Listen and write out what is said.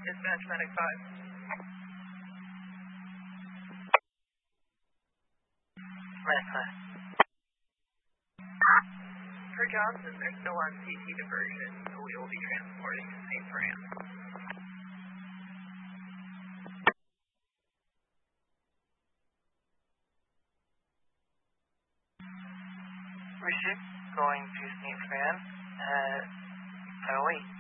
Dispatch Medic 5. Medic 5. For Johnson, they're still on CT diversion, so we will be transporting to St. Fran. Receive, going to St. Fran at 10:08.